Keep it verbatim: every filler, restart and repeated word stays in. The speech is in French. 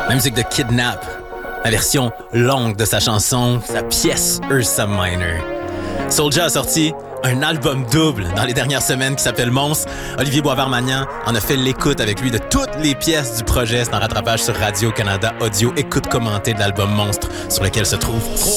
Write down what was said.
La musique de Kidnap, la version longue de sa chanson, sa pièce Ursa Minor. Soulja a sorti un album double dans les dernières semaines qui s'appelle Monstre. Olivier Boisvert-Magnan en a fait l'écoute avec lui de toutes les pièces du projet. C'est un rattrapage sur Radio-Canada Audio. Écoute commentée de l'album Monstre sur lequel se trouve